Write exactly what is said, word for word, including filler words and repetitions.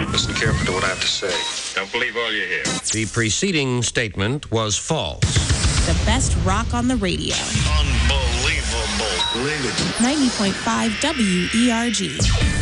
Listen carefully to what I have to say. Don't believe all you hear. The preceding statement was false. The best rock on the radio. Unbelievable. Believe it. ninety point five W E R G.